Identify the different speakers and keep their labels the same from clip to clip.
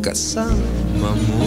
Speaker 1: kasama mo.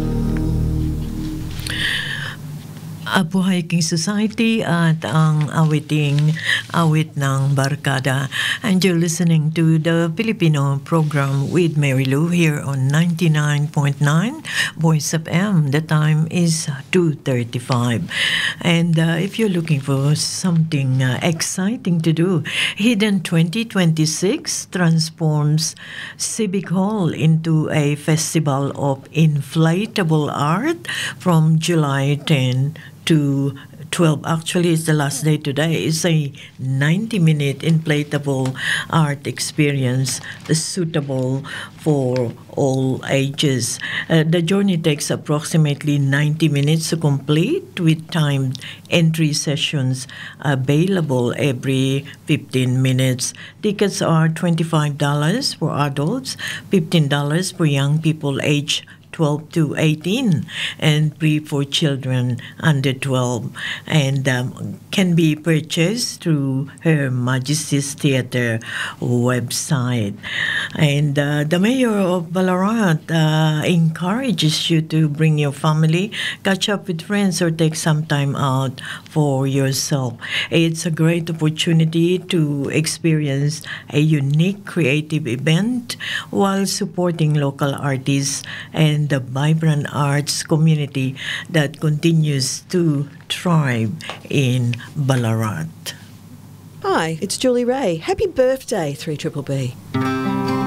Speaker 2: Apo Hiking Society at ang awit ng Barkada. And you're listening to the Filipino program with Mary Lou here on 99.9 Voice FM. The time is 2:35. And if you're looking for something exciting to do, Hidden 2026 transforms Civic Hall into a festival of inflatable art from July 10 to 12. Actually, it's the last day today. It's a 90-minute inflatable art experience suitable for all ages. The journey takes approximately 90 minutes to complete, with timed entry sessions available every 15 minutes. Tickets are $25 for adults, $15 for young people aged 12 to 18, and free for children under 12, and can be purchased through Her Majesty's Theatre website. And the mayor of Ballarat encourages you to bring your family, catch up with friends, or take some time out for yourself. It's a great opportunity to experience a unique creative event while supporting local artists and the vibrant arts community that continues to thrive in Ballarat.
Speaker 3: Hi, it's Julie Ray. Happy birthday, 3BBB.